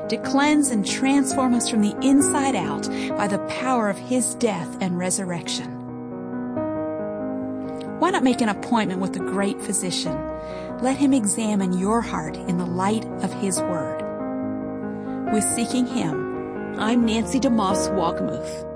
to cleanse and transform us from the inside out by the power of His death and resurrection. Why not make an appointment with the great physician? Let Him examine your heart in the light of His Word. With Seeking Him, I'm Nancy DeMoss Walkamuth.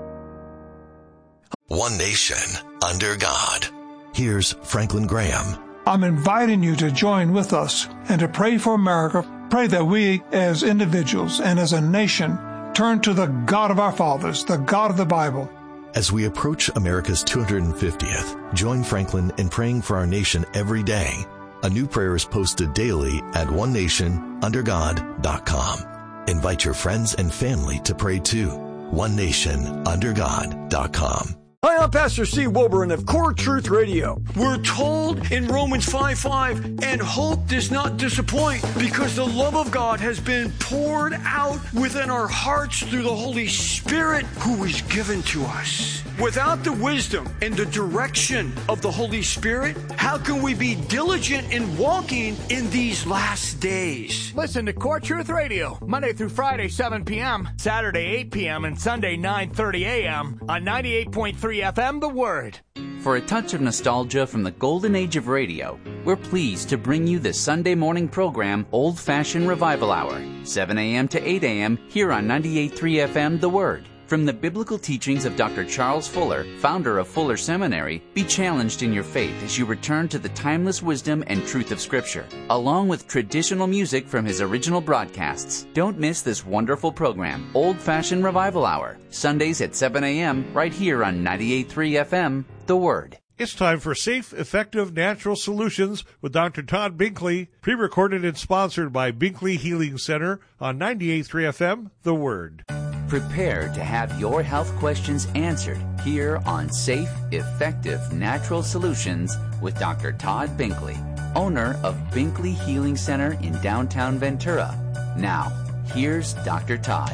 One nation under God. Here's Franklin Graham. I'm inviting you to join with us and to pray for America. Pray that we as individuals and as a nation turn to the God of our fathers, the God of the Bible. As we approach America's 250th, join Franklin in praying for our nation every day. A new prayer is posted daily at onenationundergod.com. Invite your friends and family to pray too. onenationundergod.com. Hi, I'm Pastor Steve Wilburn of Core Truth Radio. We're told in Romans 5:5, and hope does not disappoint because the love of God has been poured out within our hearts through the Holy Spirit who is given to us. Without the wisdom and the direction of the Holy Spirit, how can we be diligent in walking in these last days? Listen to Core Truth Radio, Monday through Friday, 7 p.m., Saturday, 8 p.m., and Sunday, 9:30 a.m. on 98.3 FM, The Word. For a touch of nostalgia from the golden age of radio, we're pleased to bring you the Sunday morning program Old Fashioned Revival Hour, 7 a.m. to 8 a.m. here on 98.3 FM, The Word. From the biblical teachings of Dr. Charles Fuller, founder of Fuller Seminary, be challenged in your faith as you return to the timeless wisdom and truth of Scripture, along with traditional music from his original broadcasts. Don't miss this wonderful program, Old Fashioned Revival Hour, Sundays at 7 a.m. right here on 98.3 FM, The Word. It's time for Safe, Effective Natural Solutions with Dr. Todd Binkley, pre-recorded and sponsored by Binkley Healing Center on 98.3 FM, The Word. Prepare to have your health questions answered here on Safe, Effective Natural Solutions with Dr. Todd Binkley, owner of Binkley Healing Center in downtown Ventura. Now, here's Dr. Todd.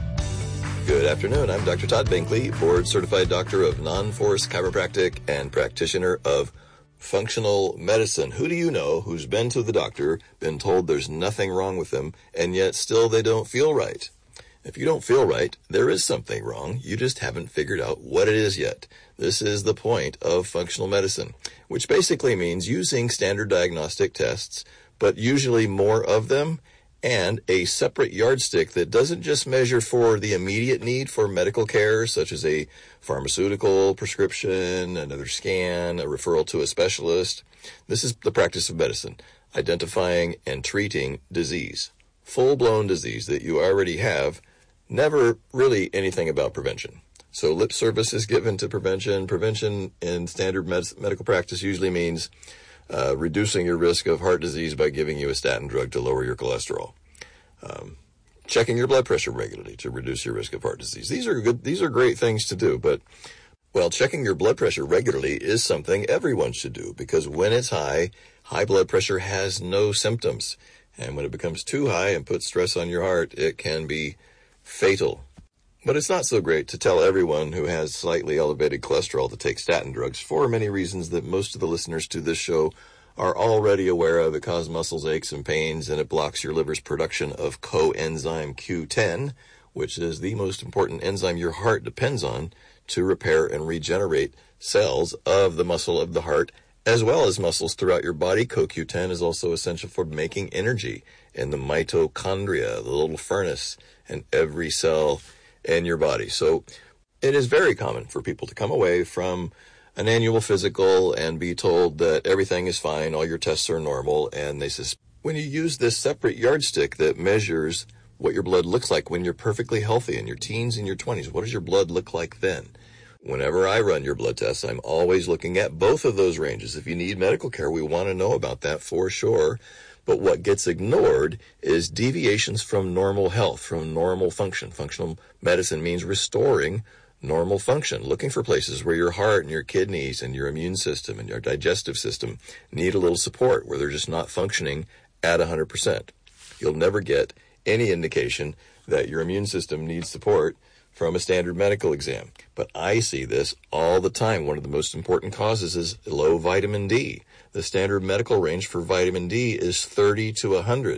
Good afternoon. I'm Dr. Todd Binkley, board-certified doctor of non-force chiropractic and practitioner of functional medicine. Who do you know who's been to the doctor, been told there's nothing wrong with them, and yet still they don't feel right? If you don't feel right, there is something wrong. You just haven't figured out what it is yet. This is the point of functional medicine, which basically means using standard diagnostic tests, but usually more of them, and a separate yardstick that doesn't just measure for the immediate need for medical care, such as a pharmaceutical prescription, another scan, a referral to a specialist. This is the practice of medicine, identifying and treating disease, full-blown disease that you already have. Never really anything about prevention. So lip service is given to prevention. Prevention in standard medical practice usually means reducing your risk of heart disease by giving you a statin drug to lower your cholesterol. Checking your blood pressure regularly to reduce your risk of heart disease. These are great things to do, but checking your blood pressure regularly is something everyone should do, because when it's high blood pressure has no symptoms. And when it becomes too high and puts stress on your heart, it can be fatal. But it's not so great to tell everyone who has slightly elevated cholesterol to take statin drugs for many reasons that most of the listeners to this show are already aware of. It causes muscles, aches, and pains, and it blocks your liver's production of coenzyme Q10, which is the most important enzyme your heart depends on to repair and regenerate cells of the muscle of the heart, as well as muscles throughout your body. CoQ10 is also essential for making energy in the mitochondria, the little furnace in every cell in your body. So it is very common for people to come away from an annual physical and be told that everything is fine, all your tests are normal, and they say, when you use this separate yardstick that measures what your blood looks like when you're perfectly healthy in your teens and your 20s, what does your blood look like then? Whenever I run your blood tests, I'm always looking at both of those ranges. If you need medical care, we want to know about that for sure. But what gets ignored is deviations from normal health, from normal function. Functional medicine means restoring normal function, looking for places where your heart and your kidneys and your immune system and your digestive system need a little support, where they're just not functioning at 100%. You'll never get any indication that your immune system needs support from a standard medical exam. But I see this all the time. One of the most important causes is low vitamin D. The standard medical range for vitamin D is 30 to 100.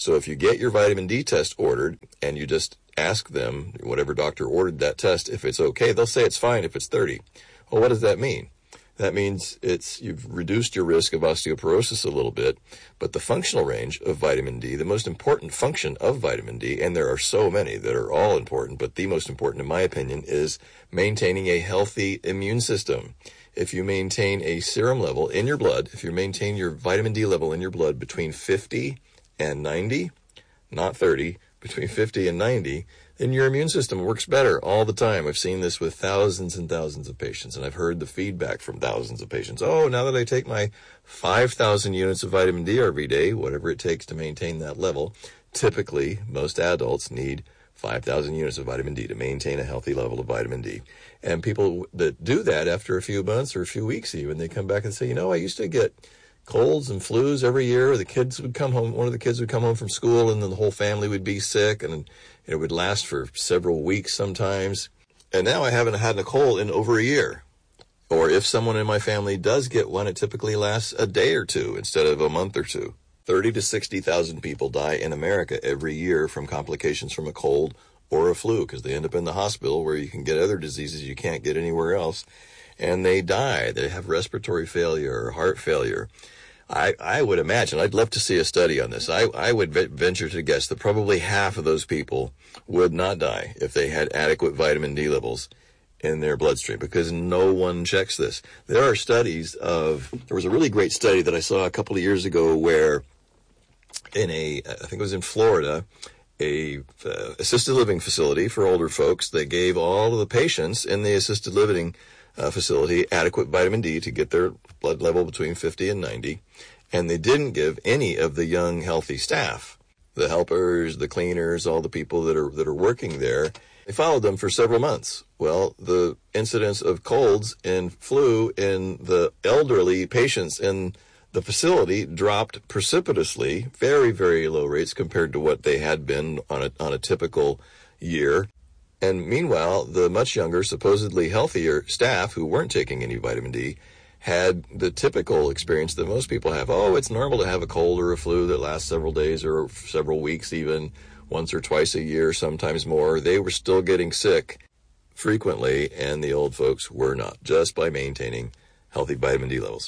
So if you get your vitamin D test ordered and you just ask them, whatever doctor ordered that test, if it's okay, they'll say it's fine if it's 30. Well, what does that mean? That means you've reduced your risk of osteoporosis a little bit, but the functional range of vitamin D, the most important function of vitamin D, and there are so many that are all important, but the most important in my opinion is maintaining a healthy immune system. If you maintain a serum level in your blood, if you maintain your vitamin D level in your blood between 50 and 90, not 30, between 50 and 90, then your immune system works better all the time. I've seen this with thousands and thousands of patients, and I've heard the feedback from thousands of patients. Oh, now that I take my 5,000 units of vitamin D every day, whatever it takes to maintain that level, typically most adults need 5,000 units of vitamin D to maintain a healthy level of vitamin D. And people that do that after a few months or a few weeks even, they come back and say, I used to get colds and flus every year. The kids would come home, one of the kids would come home from school, and then the whole family would be sick, and it would last for several weeks sometimes. And now I haven't had a cold in over a year. Or if someone in my family does get one, it typically lasts a day or two instead of a month or two. 30 to 60,000 people die in America every year from complications from a cold or a flu, because they end up in the hospital where you can get other diseases you can't get anywhere else. And they die. They have respiratory failure or heart failure. I would imagine, I'd love to see a study on this. I would venture to guess that probably half of those people would not die if they had adequate vitamin D levels in their bloodstream, because no one checks this. There are studies there was a really great study that I saw a couple of years ago where I think it was in Florida, a assisted living facility for older folks, they gave all of the patients in the assisted living facility adequate vitamin D to get their blood level between 50 and 90, and they didn't give any of the young healthy staff, the helpers, the cleaners, all the people that are working there. They followed them for several months. Well, the incidence of colds and flu in the elderly patients in the facility dropped precipitously, very, very low rates compared to what they had been on a typical year. And meanwhile, the much younger, supposedly healthier staff who weren't taking any vitamin D had the typical experience that most people have. Oh, it's normal to have a cold or a flu that lasts several days or several weeks, even once or twice a year, sometimes more. They were still getting sick frequently, and the old folks were not, just by maintaining healthy vitamin D levels.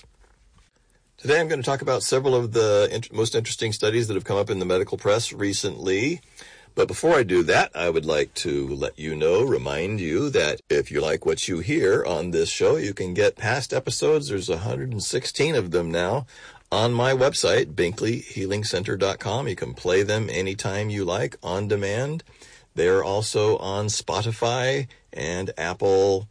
Today I'm going to talk about several of the most interesting studies that have come up in the medical press recently. But before I do that, I would like to remind you that if you like what you hear on this show, you can get past episodes. There's 116 of them now on my website, BinkleyHealingCenter.com. You can play them anytime you like on demand. They're also on Spotify and Apple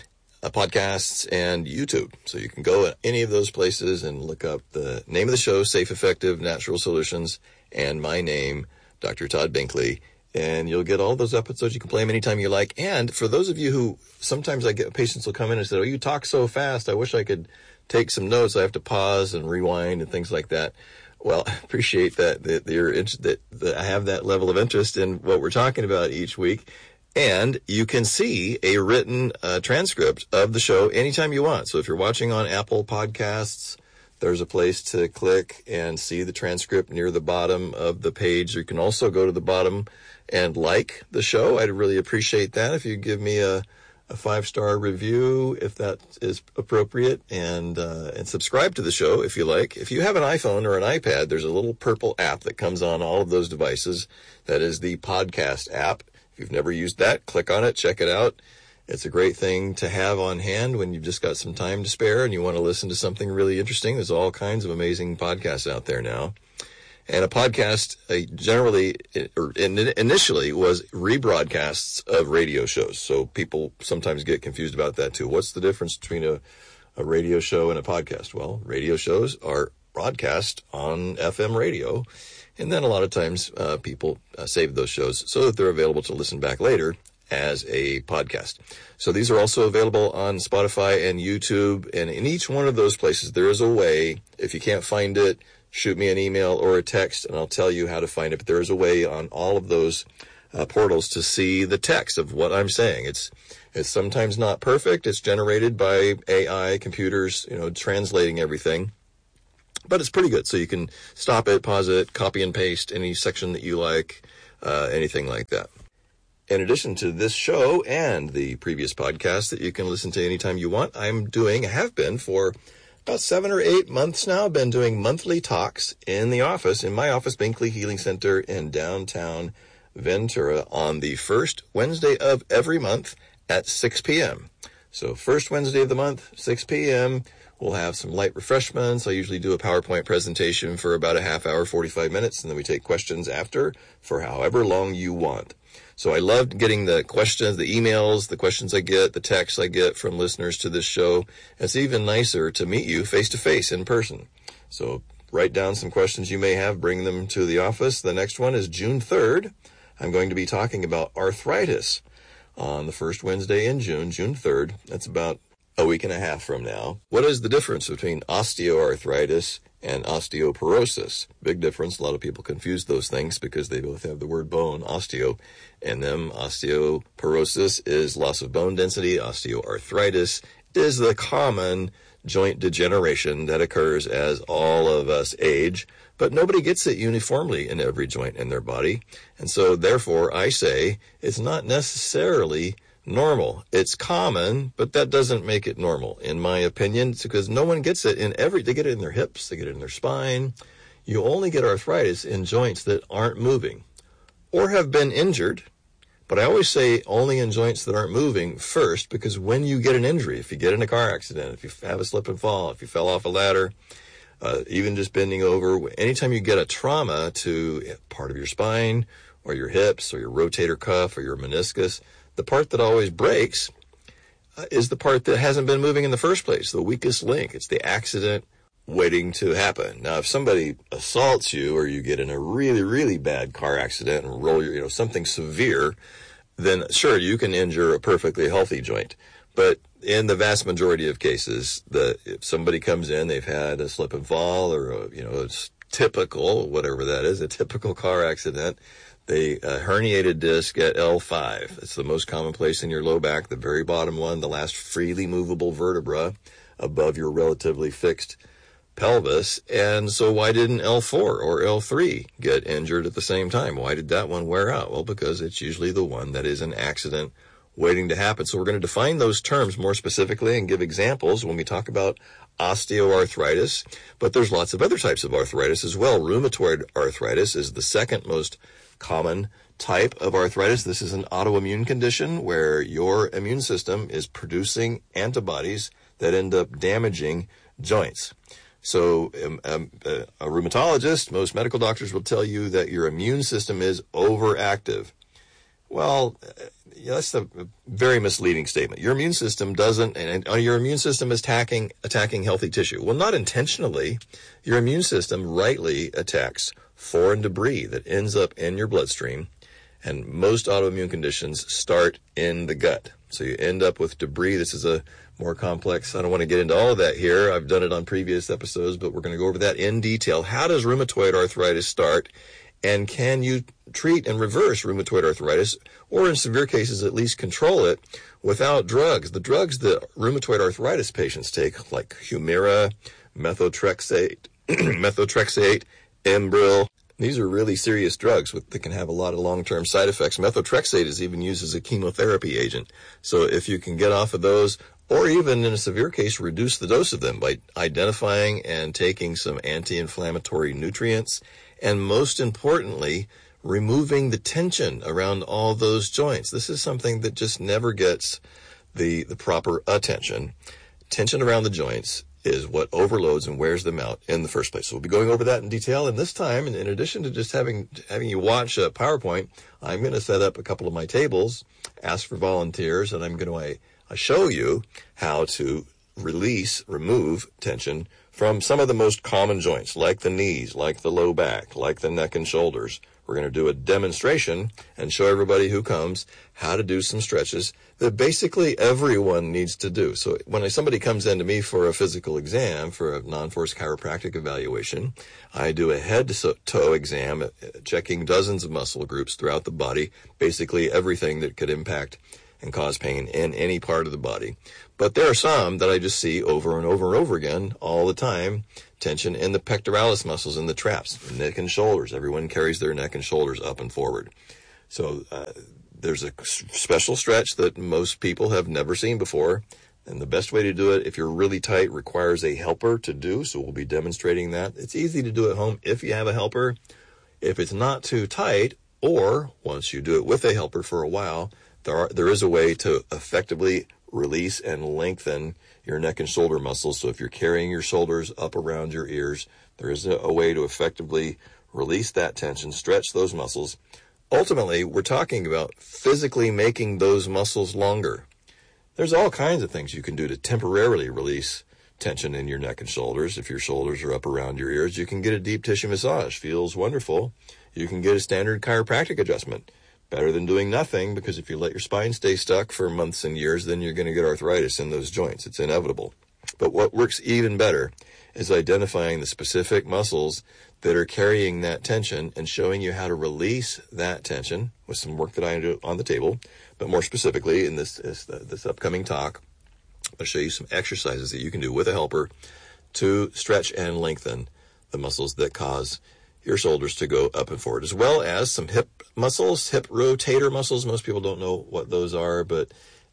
Podcasts and YouTube. So you can go at any of those places and look up the name of the show, Safe, Effective, Natural Solutions, and my name, Dr. Todd Binkley, and you'll get all those episodes. You can play them anytime you like. And for those of you who sometimes I get patients will come in and say, oh, you talk so fast, I wish I could take some notes. I have to pause and rewind and things like that. Well, I appreciate that you're interested, that I have that level of interest in what we're talking about each week. And you can see a written transcript of the show anytime you want. So if you're watching on Apple Podcasts, there's a place to click and see the transcript near the bottom of the page. You can also go to the bottom and like the show. I'd really appreciate that if you give me a 5-star review, if that is appropriate, and subscribe to the show if you like. If you have an iPhone or an iPad, there's a little purple app that comes on all of those devices. That is the podcast app. If you've never used that, click on it, check it out. It's a great thing to have on hand when you've just got some time to spare and you want to listen to something really interesting. There's all kinds of amazing podcasts out there now. And a podcast initially was rebroadcasts of radio shows. So people sometimes get confused about that too. What's the difference between a radio show and a podcast? Well, radio shows are broadcast on FM radio. And then a lot of times people save those shows so that they're available to listen back later as a podcast. So these are also available on Spotify and YouTube. And in each one of those places, there is a way. If you can't find it, shoot me an email or a text and I'll tell you how to find it. But there is a way on all of those portals to see the text of what I'm saying. It's sometimes not perfect. It's generated by AI computers, translating everything. But it's pretty good. So you can stop it, pause it, copy and paste any section that you like, anything like that. In addition to this show and the previous podcast that you can listen to anytime you want, have been for about 7 or 8 months now, been doing monthly talks in my office, Binkley Healing Center in downtown Ventura, on the first Wednesday of every month at 6 p.m. So first Wednesday of the month, 6 p.m., we'll have some light refreshments. I usually do a PowerPoint presentation for about a half hour, 45 minutes, and then we take questions after for however long you want. So I loved getting the questions, the emails, the questions I get, the texts I get from listeners to this show. It's even nicer to meet you face-to-face in person. So write down some questions you may have, bring them to the office. The next one is June 3rd. I'm going to be talking about arthritis on the first Wednesday in June 3rd. That's about a week and a half from now. What is the difference between osteoarthritis and osteoporosis? Big difference. A lot of people confuse those things because they both have the word bone, osteo, in them. Osteoporosis is loss of bone density. Osteoarthritis is the common joint degeneration that occurs as all of us age, but nobody gets it uniformly in every joint in their body. And so therefore I say it's not necessarily normal. It's common, but that doesn't make it normal, in my opinion. It's because no one gets it they get it in their hips, they get it in their spine. You only get arthritis in joints that aren't moving or have been injured. But I always say only in joints that aren't moving first, because when you get an injury, if you get in a car accident, if you have a slip and fall, if you fell off a ladder, even just bending over, anytime you get a trauma to part of your spine or your hips or your rotator cuff or your meniscus, the part that always breaks is the part that hasn't been moving in the first place, the weakest link. It's the accident waiting to happen. Now, if somebody assaults you or you get in a really, really bad car accident and roll something severe, then sure, you can injure a perfectly healthy joint. But in the vast majority of cases, if somebody comes in, they've had a slip and fall or, it's typical, whatever that is, a typical car accident. They herniated disc at L5. It's the most common place in your low back, the very bottom one, the last freely movable vertebra above your relatively fixed pelvis. And so why didn't L4 or L3 get injured at the same time? Why did that one wear out? Well, because it's usually the one that is an accident waiting to happen. So we're going to define those terms more specifically and give examples when we talk about osteoarthritis. But there's lots of other types of arthritis as well. Rheumatoid arthritis is the second most common type of arthritis. This is an autoimmune condition where your immune system is producing antibodies that end up damaging joints. So a rheumatologist, most medical doctors will tell you that your immune system is overactive. Well, that's a very misleading statement. Your immune system your immune system is attacking healthy tissue. Well, not intentionally. Your immune system rightly attacks foreign debris that ends up in your bloodstream, and most autoimmune conditions start in the gut. So you end up with debris. This is a more complex, I don't want to get into all of that here. I've done it on previous episodes, but we're going to go over that in detail. How does rheumatoid arthritis start, and can you treat and reverse rheumatoid arthritis, or in severe cases at least control it without drugs? The drugs that rheumatoid arthritis patients take, like Humira, methotrexate, Enbrel, these are really serious drugs that can have a lot of long-term side effects. Methotrexate is even used as a chemotherapy agent. So if you can get off of those, or even in a severe case, reduce the dose of them by identifying and taking some anti-inflammatory nutrients, and most importantly, removing the tension around all those joints. This is something that just never gets the proper attention. Tension around the joints is what overloads and wears them out in the first place. So we'll be going over that in detail. And this time, in addition to just having you watch PowerPoint, I'm going to set up a couple of my tables, ask for volunteers, and I'm going to show you how to remove tension from some of the most common joints, like the knees, like the low back, like the neck and shoulders. We're going to do a demonstration and show everybody who comes how to do some stretches that basically everyone needs to do. So when somebody comes into me for a physical exam, for a non-force chiropractic evaluation, I do a head-to-toe exam, checking dozens of muscle groups throughout the body, basically everything that could impact and cause pain in any part of the body. But there are some that I just see over and over and over again all the time tension in the pectoralis muscles in the traps, the neck and shoulders. Everyone carries their neck and shoulders up and forward. So there's a special stretch that most people have never seen before. And the best way to do it, if you're really tight, requires a helper to do. So we'll be demonstrating that. It's easy to do at home if you have a helper. If it's not too tight, or once you do it with a helper for a while, there is a way to effectively release and lengthen your neck and shoulder muscles. So if you're carrying your shoulders up around your ears, there is a way to effectively release that tension, stretch those muscles. Ultimately, we're talking about physically making those muscles longer. There's all kinds of things you can do to temporarily release tension in your neck and shoulders. If your shoulders are up around your ears, you can get a deep tissue massage. Feels wonderful. You can get a standard chiropractic adjustment. Better than doing nothing, because if you let your spine stay stuck for months and years, then you're going to get arthritis in those joints. It's inevitable. But what works even better is identifying the specific muscles that are carrying that tension and showing you how to release that tension with some work that I do on the table. But more specifically, in this upcoming talk, I'll show you some exercises that you can do with a helper to stretch and lengthen the muscles that cause your shoulders to go up and forward, as well as some hip muscles, hip rotator muscles. Most people don't know what those are, but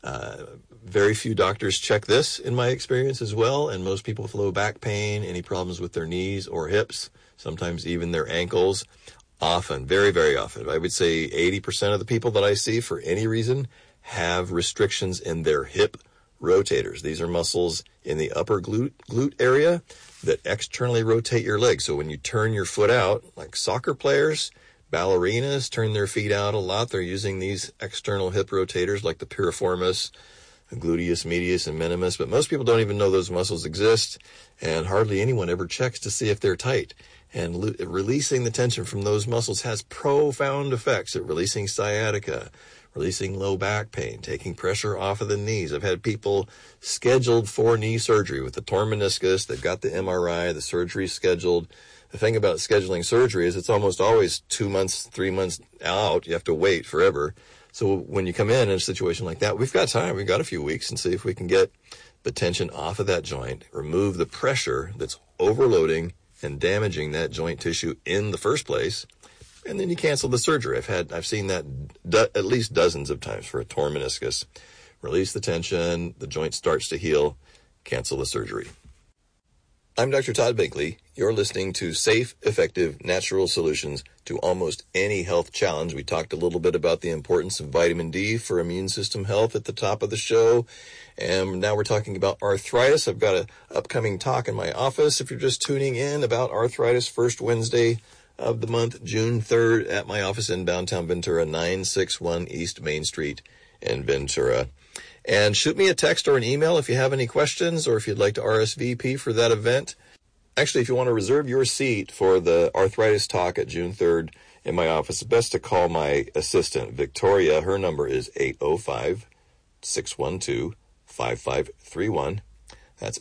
very few doctors check this in my experience as well. And most people with low back pain, any problems with their knees or hips, sometimes even their ankles, often, very, very often, I would say 80% of the people that I see for any reason have restrictions in their hip rotators. These are muscles in the upper glute area that externally rotate your legs. So when you turn your foot out, like soccer players, ballerinas turn their feet out a lot. They're using these external hip rotators like the piriformis, gluteus medius, and minimus. But most people don't even know those muscles exist, and hardly anyone ever checks to see if they're tight. And releasing the tension from those muscles has profound effects at releasing sciatica, releasing low back pain, taking pressure off of the knees. I've had people scheduled for knee surgery with the torn meniscus. They've got the MRI, the surgery scheduled. The thing about scheduling surgery is it's almost always 2 months, 3 months out. You have to wait forever. So when you come in a situation like that, we've got time. We've got a few weeks, and see if we can get the tension off of that joint, remove the pressure that's overloading and damaging that joint tissue in the first place. And then you cancel the surgery. I've seen that at least dozens of times for a torn meniscus. Release the tension, the joint starts to heal, cancel the surgery. I'm Dr. Todd Binkley. You're listening to Safe, Effective, Natural Solutions to Almost Any Health Challenge. We talked a little bit about the importance of vitamin D for immune system health at the top of the show. And now we're talking about arthritis. I've got an upcoming talk in my office, if you're just tuning in, about arthritis, first Wednesday of the month, June 3rd, at my office in downtown Ventura, 961 East Main Street in Ventura. And shoot me a text or an email if you have any questions, or if you'd like to RSVP for that event. Actually, if you want to reserve your seat for the arthritis talk at June 3rd in my office, it's best to call my assistant, Victoria. Her number is 805-612-5531. That's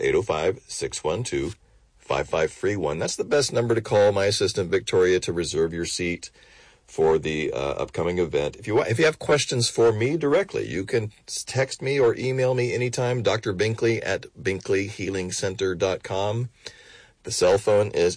805-612-5531. That's the best number to call my assistant, Victoria, to reserve your seat for the upcoming event. If you have questions for me directly, you can text me or email me anytime, Dr. Binkley at BinkleyHealingCenter.com. The cell phone is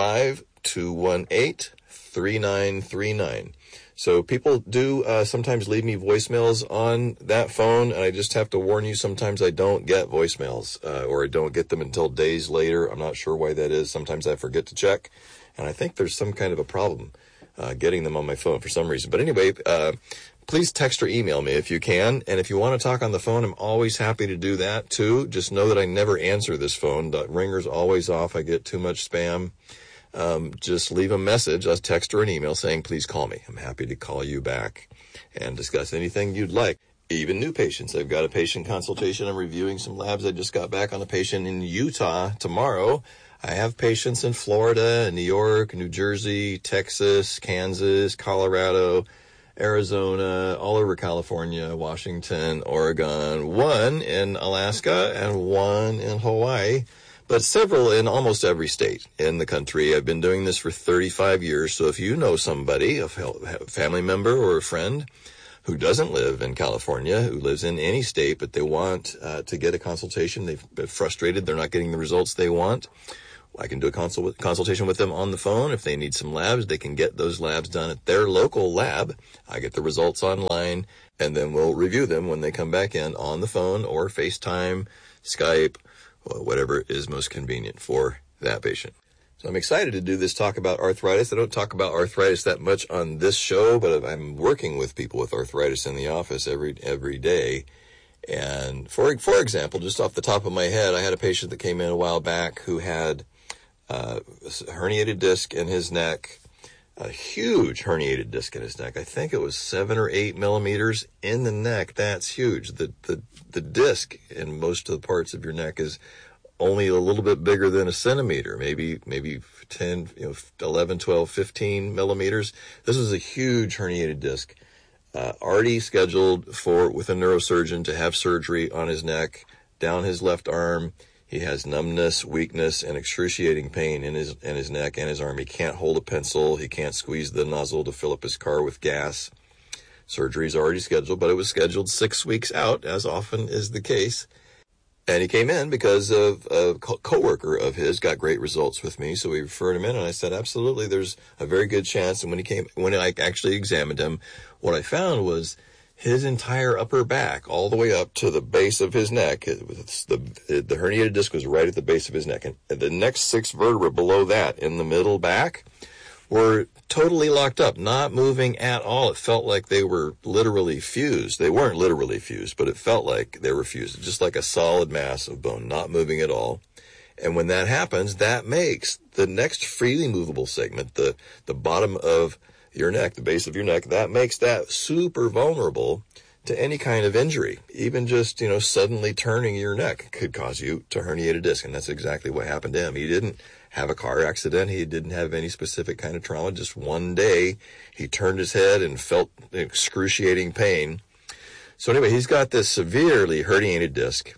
805-218-3939. So people do sometimes leave me voicemails on that phone, and I just have to warn you, sometimes I don't get voicemails, or I don't get them until days later. I'm not sure why that is. Sometimes I forget to check, and I think there's some kind of a problem getting them on my phone for some reason. But anyway, please text or email me if you can. And if you want to talk on the phone, I'm always happy to do that too. Just know that I never answer this phone. The ringer's always off. I get too much spam. Just leave a message, a text or an email saying, please call me. I'm happy to call you back and discuss anything you'd like. Even new patients. I've got a patient consultation. I'm reviewing some labs. I just got back on a patient in Utah tomorrow. I have patients in Florida, New York, New Jersey, Texas, Kansas, Colorado, Arizona, all over California, Washington, Oregon, one in Alaska, and one in Hawaii, but several in almost every state in the country. I've been doing this for 35 years, so if you know somebody, a family member or a friend who doesn't live in California, who lives in any state, but they want to get a consultation, they've been frustrated, they're not getting the results they want, I can do a consultation with them on the phone. If they need some labs, they can get those labs done at their local lab. I get the results online, and then we'll review them when they come back in on the phone or FaceTime, Skype, whatever is most convenient for that patient. So I'm excited to do this talk about arthritis. I don't talk about arthritis that much on this show, but I'm working with people with arthritis in the office every day. And for example, just off the top of my head, I had a patient that came in a while back who had a herniated disc in his neck, a huge herniated disc in his neck. I think it was 7 or 8 millimeters in the neck. That's huge. The disc in most of the parts of your neck is only a little bit bigger than a centimeter, maybe 10, 11, 12, 15 millimeters. This is a huge herniated disc. Already scheduled with a neurosurgeon to have surgery on his neck, down his left arm. He has numbness, weakness, and excruciating pain in his neck and his arm. He can't hold a pencil. He can't squeeze the nozzle to fill up his car with gas. Surgery's already scheduled, but it was scheduled 6 weeks out, as often is the case. And he came in because of a coworker of his got great results with me, so we referred him in, and I said, absolutely, there's a very good chance. And when I actually examined him, what I found was his entire upper back, all the way up to the base of his neck, the herniated disc was right at the base of his neck. And the next 6 vertebrae below that, in the middle back, were totally locked up, not moving at all. It felt like they were literally fused. They weren't literally fused, but it felt like they were fused, just like a solid mass of bone, not moving at all. And when that happens, that makes the next freely movable segment, the bottom of your neck, the base of your neck, that makes that super vulnerable to any kind of injury. Even just, suddenly turning your neck could cause you to herniate a disc. And that's exactly what happened to him. He didn't have a car accident. He didn't have any specific kind of trauma. Just one day he turned his head and felt excruciating pain. So anyway, he's got this severely herniated disc,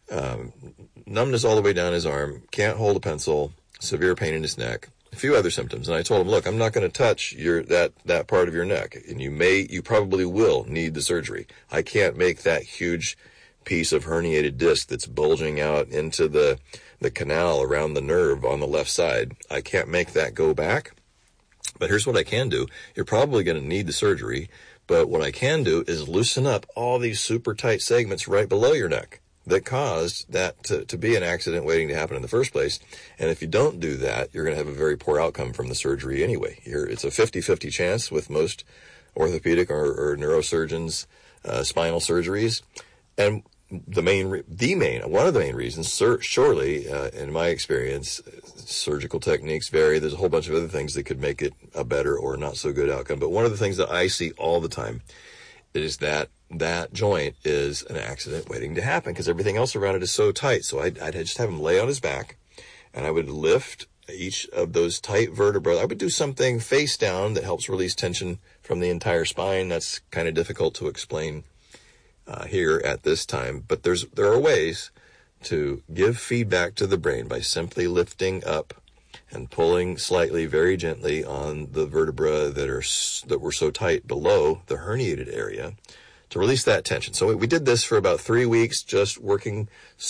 numbness all the way down his arm, can't hold a pencil, severe pain in his neck, a few other symptoms. And I told him, look, I'm not going to touch that part of your neck, and you probably will need the surgery. I can't make that huge piece of herniated disc that's bulging out into the canal around the nerve on the left side. I can't make that go back. But here's what I can do. You're probably going to need the surgery, but what I can do is loosen up all these super tight segments right below your neck that caused that to be an accident waiting to happen in the first place. And if you don't do that, you're going to have a very poor outcome from the surgery anyway. It's a 50-50 chance with most orthopedic or neurosurgeons, spinal surgeries. And one of the main reasons, surely, in my experience, surgical techniques vary. There's a whole bunch of other things that could make it a better or not so good outcome. But one of the things that I see all the time is that joint is an accident waiting to happen because everything else around it is so tight. So I'd just have him lay on his back, and I would lift each of those tight vertebrae. I would do something face down that helps release tension from the entire spine. That's kind of difficult to explain here at this time, but there are ways to give feedback to the brain by simply lifting up and pulling slightly, very gently on the vertebrae that were so tight below the herniated area to release that tension. So we did this for about 3 weeks, just working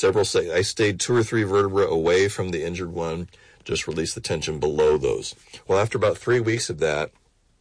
I stayed 2 or 3 vertebrae away from the injured one, just release the tension below those. Well, after about 3 weeks of that,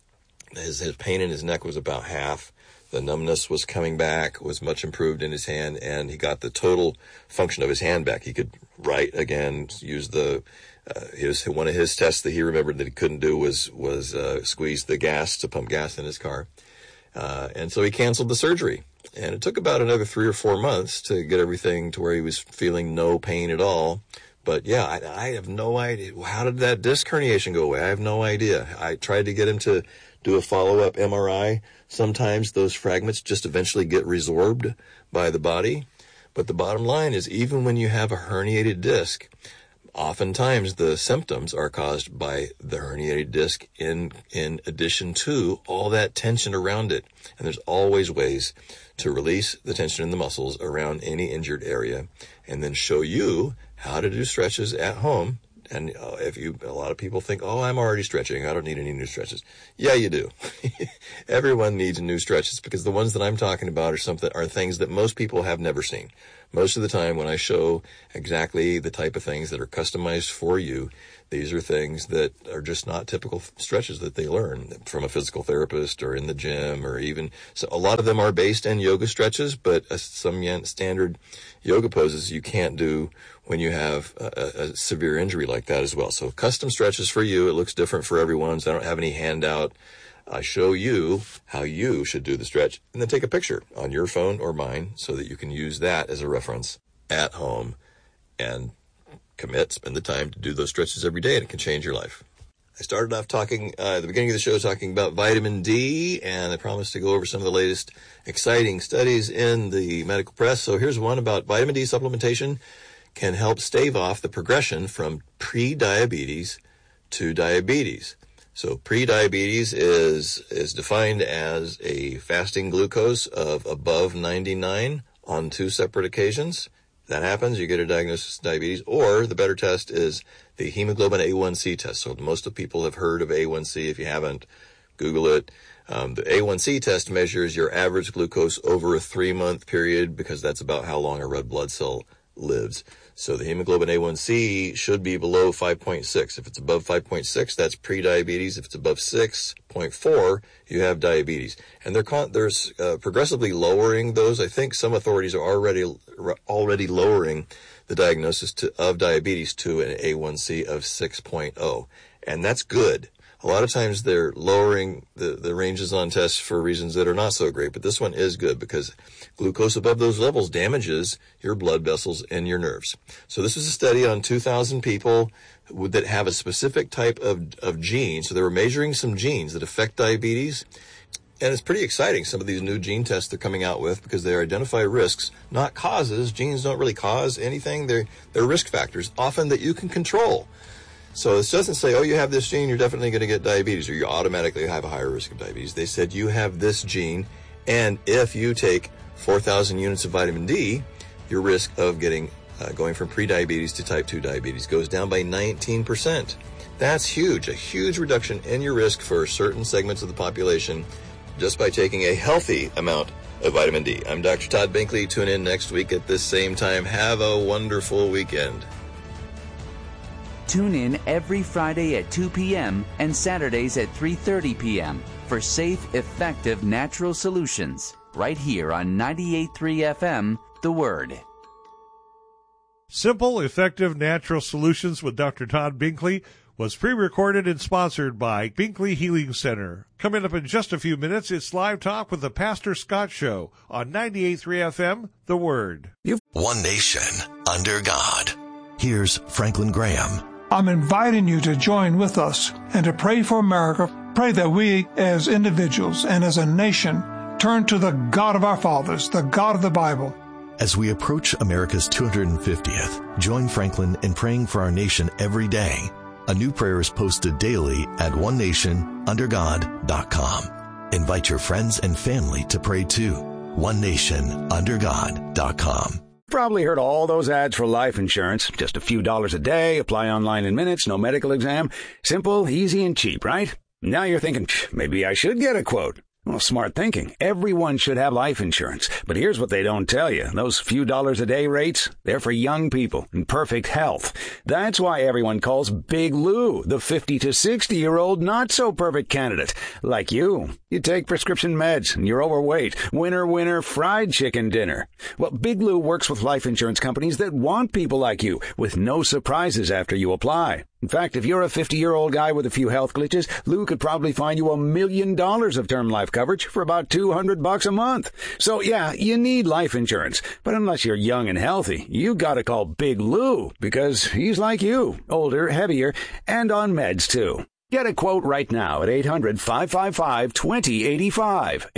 his pain in his neck was about half. The numbness was coming back, was much improved in his hand, and he got the total function of his hand back. He could write again, use one of his tests that he remembered that he couldn't do was squeeze the gas to pump gas in his car. And so he canceled the surgery. And it took about another 3 or 4 months to get everything to where he was feeling no pain at all. But yeah, I have no idea. How did that disc herniation go away? I have no idea. I tried to get him to do a follow-up MRI. Sometimes those fragments just eventually get resorbed by the body. But the bottom line is, even when you have a herniated disc, oftentimes the symptoms are caused by the herniated disc in addition to all that tension around it. And there's always ways to release the tension in the muscles around any injured area and then show you how to do stretches at home. And a lot of people think, I'm already stretching, I don't need any new stretches. Yeah, you do. Everyone needs new stretches, because the ones that I'm talking about are things that most people have never seen. most of the time when I show exactly the type of things that are customized for you, these are things that are just not typical stretches that they learn from a physical therapist or in the gym, or even, so a lot of them are based in yoga stretches, but some standard yoga poses you can't do when you have a severe injury like that as well. So custom stretches for you. It looks different for everyone, so I don't have any handout. I show you how you should do the stretch, and then take a picture on your phone or mine so that you can use that as a reference at home and spend the time to do those stretches every day, and it can change your life. I started off talking at the beginning of the show talking about vitamin D, and I promised to go over some of the latest exciting studies in the medical press. So here's one about vitamin D supplementation can help stave off the progression from pre-diabetes to diabetes. So pre-diabetes is defined as a fasting glucose of above 99 on 2 separate occasions. That happens, you get a diagnosis of diabetes, or the better test is the hemoglobin A1C test. So most of people have heard of A1C. If you haven't, Google it. The A1C test measures your average glucose over a 3-month period, because that's about how long a red blood cell lives. So the hemoglobin A1C should be below 5.6. If it's above 5.6, that's pre-diabetes. If it's above 6.4, you have diabetes. And they're progressively lowering those. I think some authorities are already lowering the diagnosis of diabetes to an A1C of 6.0. And that's good. A lot of times they're lowering the ranges on tests for reasons that are not so great, but this one is good because glucose above those levels damages your blood vessels and your nerves. So this was a study on 2,000 people that have a specific type of gene. So they were measuring some genes that affect diabetes. And it's pretty exciting, some of these new gene tests they're coming out with, because they identify risks, not causes. Genes don't really cause anything. They're risk factors, often that you can control. So this doesn't say, oh, you have this gene, you're definitely going to get diabetes, or you automatically have a higher risk of diabetes. They said you have this gene, and if you take 4,000 units of vitamin D, your risk of going from pre-diabetes to type 2 diabetes goes down by 19%. That's huge, a huge reduction in your risk for certain segments of the population just by taking a healthy amount of vitamin D. I'm Dr. Todd Binkley. Tune in next week at this same time. Have a wonderful weekend. Tune in every Friday at 2 p.m. and Saturdays at 3:30 p.m. for safe, effective natural solutions right here on 98.3 FM, The Word. Simple, Effective Natural Solutions with Dr. Todd Binkley was pre-recorded and sponsored by Binkley Healing Center. Coming up in just a few minutes, it's Live Talk with the Pastor Scott Show on 98.3 FM, The Word. One nation under God. Here's Franklin Graham. I'm inviting you to join with us and to pray for America. Pray that we as individuals and as a nation turn to the God of our fathers, the God of the Bible. As we approach America's 250th, join Franklin in praying for our nation every day. A new prayer is posted daily at onenationundergod.com. Invite your friends and family to pray too. onenationundergod.com. Probably heard all those ads for life insurance. Just a few dollars a day, apply online in minutes, no medical exam. Simple, easy, and cheap, right? Now you're thinking, maybe I should get a quote. Well, smart thinking. Everyone should have life insurance. But here's what they don't tell you. Those few dollars a day rates, they're for young people in perfect health. That's why everyone calls Big Lou the 50 to 60-year-old not-so-perfect candidate. Like you. You take prescription meds and you're overweight. Winner, fried chicken dinner. Well, Big Lou works with life insurance companies that want people like you with no surprises after you apply. In fact, if you're a 50-year-old guy with a few health glitches, Lou could probably find you $1 million of term life coverage for about $200 a month. So yeah, you need life insurance. But unless you're young and healthy, you gotta call Big Lou because he's like you, older, heavier, and on meds too. Get a quote right now at 800-555-2085,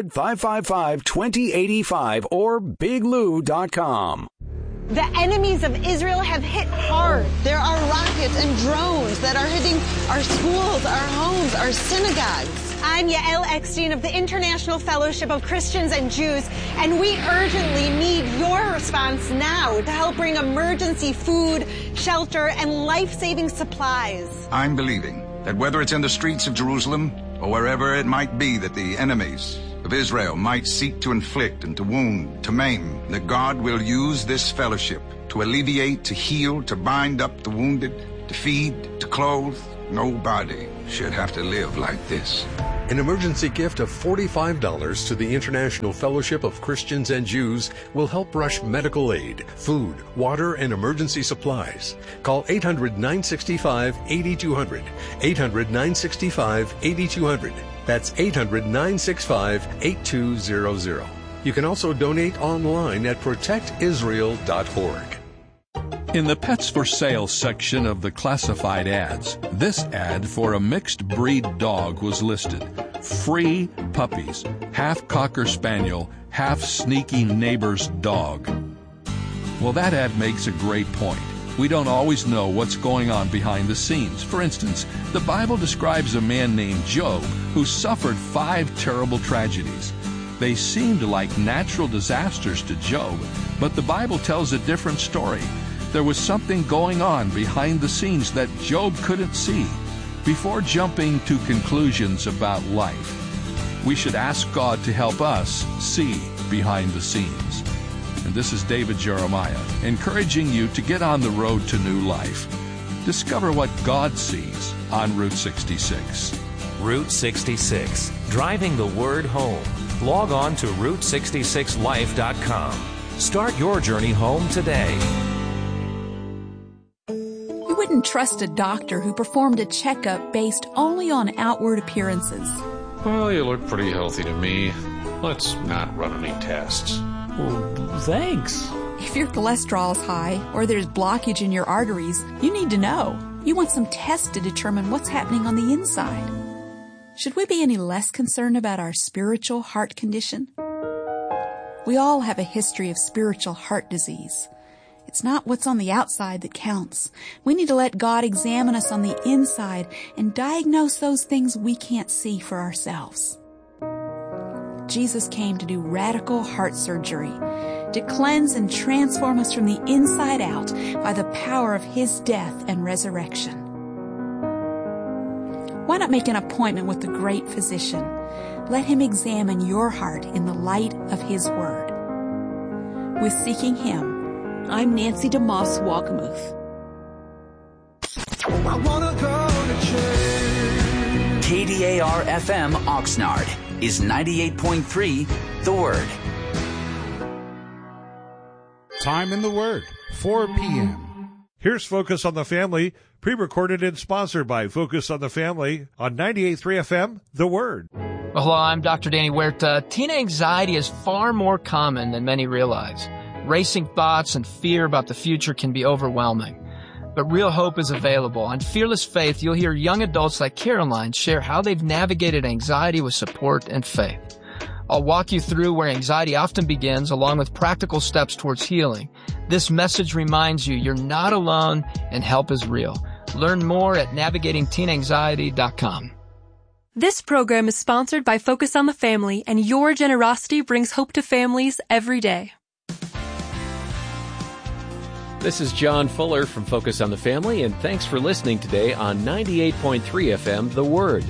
800-555-2085, or biglou.com. The enemies of Israel have hit hard. There are rockets and drones that are hitting our schools, our homes, our synagogues. I'm Yael Eckstein of the International Fellowship of Christians and Jews, and we urgently need your response now to help bring emergency food, shelter, and life-saving supplies. I'm believing that whether it's in the streets of Jerusalem or wherever it might be that the enemies of of Israel might seek to inflict and to wound, to maim, that God will use this fellowship to alleviate, to heal, to bind up the wounded, to feed, to clothe. Nobody should have to live like this. An emergency gift of $45 to the International Fellowship of Christians and Jews will help rush medical aid, food, water, and emergency supplies. Call 800-965-8200. 800-965-8200. That's 800-965-8200. You can also donate online at protectisrael.org. In the Pets for Sale section of the classified ads, this ad for a mixed breed dog was listed. Free puppies, half Cocker Spaniel, half sneaky neighbor's dog. Well, that ad makes a great point. We don't always know what's going on behind the scenes. For instance, the Bible describes a man named Job who suffered 5 terrible tragedies. They seemed like natural disasters to Job, but the Bible tells a different story. There was something going on behind the scenes that Job couldn't see. Before jumping to conclusions about life, we should ask God to help us see behind the scenes. And this is David Jeremiah, encouraging you to get on the road to new life. Discover what God sees on Route 66. Route 66, driving the word home. Log on to Route66Life.com. Start your journey home today. You wouldn't trust a doctor who performed a checkup based only on outward appearances. Well, you look pretty healthy to me. Let's not run any tests. Well, thanks. If your cholesterol is high or there's blockage in your arteries, you need to know. You want some tests to determine what's happening on the inside. Should we be any less concerned about our spiritual heart condition? We all have a history of spiritual heart disease. It's not what's on the outside that counts. We need to let God examine us on the inside and diagnose those things we can't see for ourselves. Jesus came to do radical heart surgery, to cleanse and transform us from the inside out by the power of His death and resurrection. Why not make an appointment with the great physician? Let Him examine your heart in the light of His Word. With Seeking Him, I'm Nancy DeMoss Walkamuth. I wanna go to church. KDAR-FM Oxnard is 98.3 The Word. Time in the Word, 4 p.m. Here's Focus on the Family, pre-recorded and sponsored by Focus on the Family on 98.3 FM, The Word. Well, hello, I'm Dr. Danny Huerta. Teen anxiety is far more common than many realize. Racing thoughts and fear about the future can be overwhelming. But real hope is available. On Fearless Faith, you'll hear young adults like Caroline share how they've navigated anxiety with support and faith. I'll walk you through where anxiety often begins, along with practical steps towards healing. This message reminds you you're not alone and help is real. Learn more at navigatingteenanxiety.com. This program is sponsored by Focus on the Family, and your generosity brings hope to families every day. This is John Fuller from Focus on the Family, and thanks for listening today on 98.3 FM, The Word.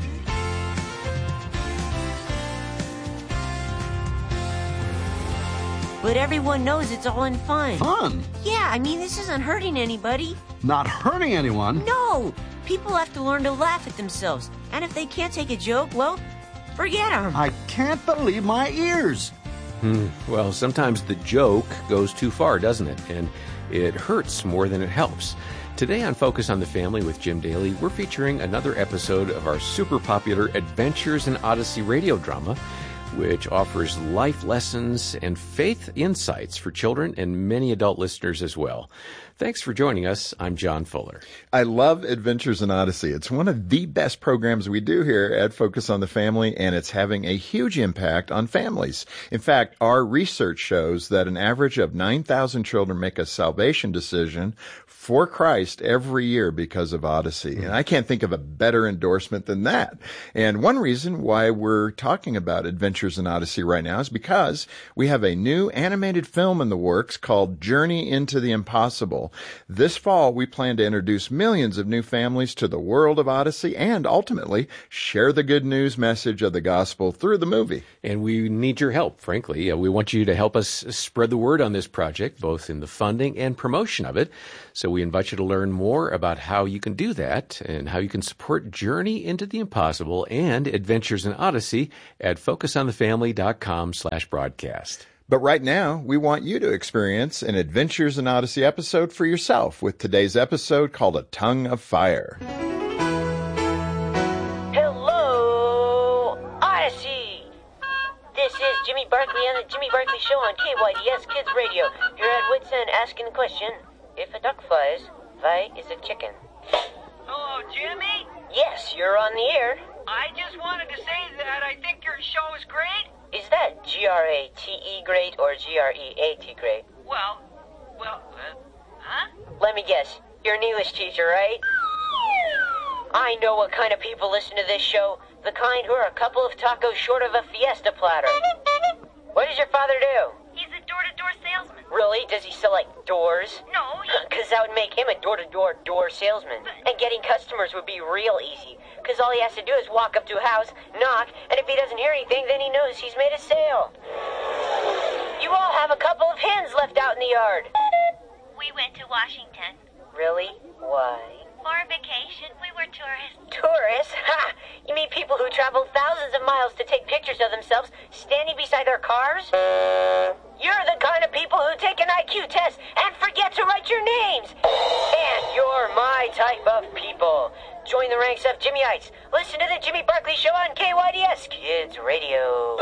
But everyone knows it's all in fun. Fun? Yeah, I mean, this isn't hurting anybody. Not hurting anyone? No! People have to learn to laugh at themselves. And if they can't take a joke, well, forget them. I can't believe my ears. Well, sometimes the joke goes too far, doesn't it? And it hurts more than it helps. Today on Focus on the Family with Jim Daly, we're featuring another episode of our super popular Adventures in Odyssey radio drama, which offers life lessons and faith insights for children and many adult listeners as well. Thanks for joining us. I'm John Fuller. I love Adventures in Odyssey. It's one of the best programs we do here at Focus on the Family, and it's having a huge impact on families. In fact, our research shows that an average of 9,000 children make a salvation decision for Christ every year because of Odyssey. And I can't think of a better endorsement than that. And one reason why we're talking about Adventures Adventures in Odyssey right now is because we have a new animated film in the works called Journey into the Impossible. This fall, we plan to introduce millions of new families to the world of Odyssey and ultimately share the good news message of the gospel through the movie. And we need your help, frankly. We want you to help us spread the word on this project, both in the funding and promotion of it. So we invite you to learn more about how you can do that and how you can support Journey into the Impossible and Adventures in Odyssey at focusonthefamily.com/broadcast. But right now, we want you to experience an Adventures in Odyssey episode for yourself with today's episode called A Tongue of Fire. Hello, Odyssey! This is Jimmy Barkley on the Jimmy Barkley Show on KYDS Kids Radio. You're at Wits End asking the question, if a duck flies, why is a chicken? Hello, Jimmy? Yes, you're on the air. I just wanted to say that I think your show is great. Is that G-R-A-T-E great or G-R-E-A-T great? Huh? Let me guess. You're an English teacher, right? I know what kind of people listen to this show. The kind who are a couple of tacos short of a fiesta platter. What does your father do? He's a door-to-door salesman. Really? Does he sell, like, doors? No, Because that would make him a door-to-door door salesman. And getting customers would be real easy. Because all he has to do is walk up to a house, knock, and if he doesn't hear anything, then he knows he's made a sale. You all have a couple of hens left out in the yard. We went to Washington. Really? Why? For a vacation. We were tourists. Tourists? Ha! You mean people who travel thousands of miles to take pictures of themselves standing beside their cars? You're the kind of people who take an IQ test and forget to write your names. And you're my type of people. Join the ranks of Jimmyites. Listen to the Jimmy Barkley Show on KYDS Kids Radio.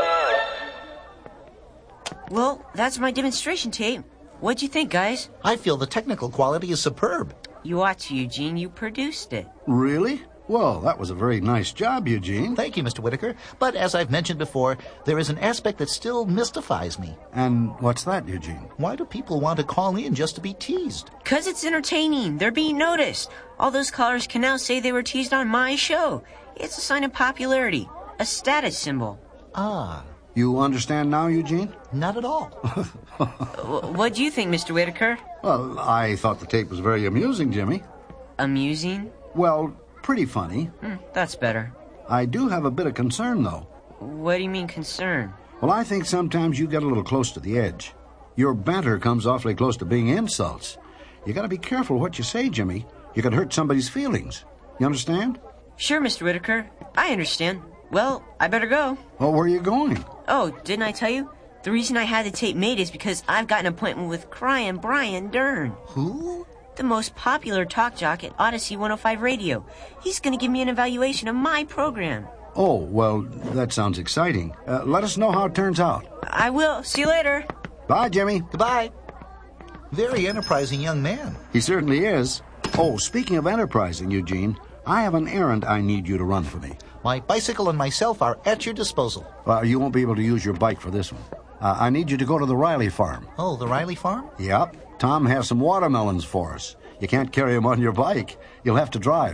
Well, that's my demonstration tape. What'd you think, guys? I feel the technical quality is superb. You ought to, Eugene. You produced it. Really? Well, that was a very nice job, Eugene. Thank you, Mr. Whitaker. But as I've mentioned before, there is an aspect that still mystifies me. And what's that, Eugene? Why do people want to call in just to be teased? 'Cause it's entertaining. They're being noticed. All those callers can now say they were teased on my show. It's a sign of popularity. A status symbol. Ah. You understand now, Eugene? Not at all. What do you think, Mr. Whitaker? Well, I thought the tape was very amusing, Jimmy. Amusing? Well, pretty funny. That's better. I do have a bit of concern, though. What do you mean, concern? Well, I think sometimes you get a little close to the edge. Your banter comes awfully close to being insults. You got to be careful what you say, Jimmy. You could hurt somebody's feelings. You understand? Sure, Mr. Whitaker. I understand. Well, I better go. Well, where are you going? Oh, didn't I tell you? The reason I had the tape made is because I've got an appointment with Crying Brian Dern. Who? The most popular talk jock at Odyssey 105 Radio. He's going to give me an evaluation of my program. Oh, well, that sounds exciting. Let us know how it turns out. I will. See you later. Bye, Jimmy. Goodbye. Very enterprising young man. He certainly is. Oh, speaking of enterprising, Eugene, I have an errand I need you to run for me. My bicycle and myself are at your disposal. Well, you won't be able to use your bike for this one. I need you to go to the Riley farm. Oh, the Riley farm? Yep. Tom has some watermelons for us. You can't carry them on your bike. You'll have to drive.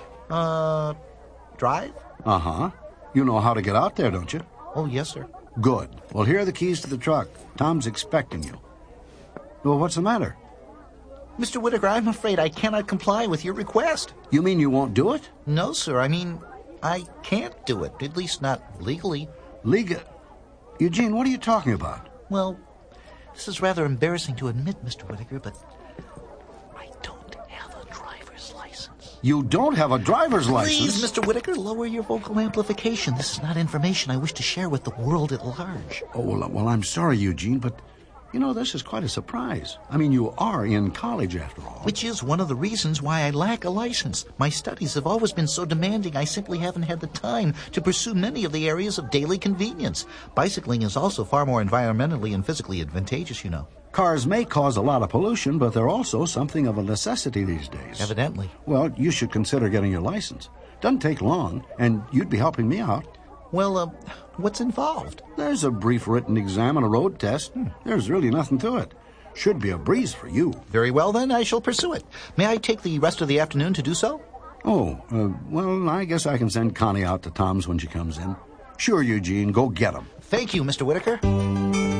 Drive? Uh-huh. You know how to get out there, don't you? Oh, yes, sir. Good. Well, here are the keys to the truck. Tom's expecting you. Well, what's the matter? Mr. Whitaker, I'm afraid I cannot comply with your request. You mean you won't do it? No, sir. I mean, I can't do it. At least not legally. Eugene, what are you talking about? Well, this is rather embarrassing to admit, Mr. Whitaker, but I don't have a driver's license. You don't have a driver's license? Please, Mr. Whitaker, lower your vocal amplification. This is not information I wish to share with the world at large. Oh, well, I'm sorry, Eugene, but... You know, this is quite a surprise. I mean, you are in college, after all. Which is one of the reasons why I lack a license. My studies have always been so demanding, I simply haven't had the time to pursue many of the areas of daily convenience. Bicycling is also far more environmentally and physically advantageous, you know. Cars may cause a lot of pollution, but they're also something of a necessity these days. Evidently. Well, you should consider getting your license. Doesn't take long, and you'd be helping me out. Well, what's involved? There's a brief written exam and a road test. There's really nothing to it. Should be a breeze for you. Very well, then. I shall pursue it. May I take the rest of the afternoon to do so? Oh, well, I guess I can send Connie out to Tom's when she comes in. Sure, Eugene, go get 'em. Thank you, Mr. Whitaker.